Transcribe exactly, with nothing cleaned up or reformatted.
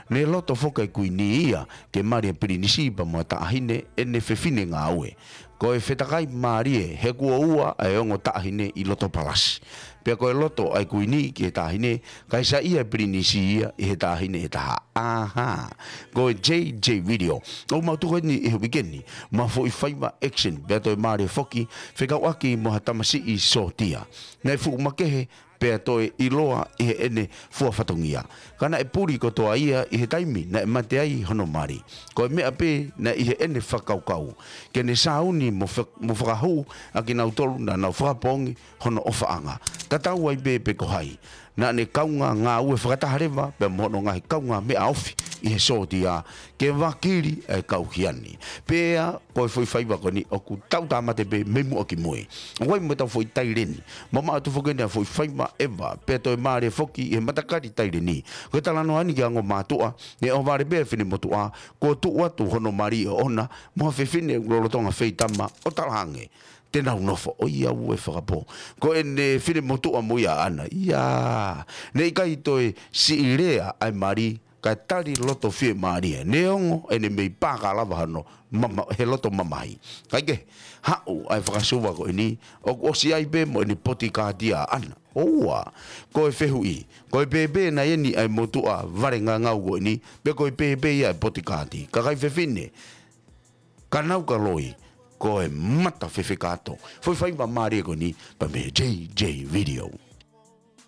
ne loto foka kui ni ia ke Maria Pirinisi pa mo tahine ene fefine ngawe ko e fetakai Marie he kua ua ai ongo tahine i loto palasi pe ko e loto ai kui ni ke tahine kai sa ia Pirinisi ia e tahine e taha aha ko J J video o ma tu ni e weekend ma fo i faiva action be to Maria foki feka waki mo hatamasi i sotia nei fu makehe pe toe iloa e ene fua fatongia kana e puri ko toa ia i he taimi na e mate ai hono mari ko e mea pe na i he ene whakaukau ke ne sauni mo whakahu a ki nau tolu na nau whakapongi hono ofaanga tatau ai be pe ko hai na ne kaunga ngā ue whakataharewa pe mono ngahi kaunga mea ofi i he sotia ke wakiri e kauhiani pea ko e foi faiva ko ni oku tau tamate pe memu o ki moe wai mo tau foi taireni mama atu fokene foi faiva eva pe to e mare foki e matakari taireni ko talano ani ki ango matua ne o vare be fini motua ko tu watu hono mari ona mo fefine lolotonga feitama o talange tena unofo o ia ue whakapo ko e ne fine motua mo ia ana ia ne kai toi si irea ai mari ka tari loto fie maria neongo ene mei paka lava hano mama he loto mamai kai ke hau ai whakasuwa ko ini o o si ai be mo ni poti ka dia ana oa ko e fehui ko e bebe na yeni ai motua varenga ngau ko ini be ko e bebe ia poti ka di ka kai fefine kanau ka loi ko e mata fefekato foi fai ba maria ko ni pa me J J video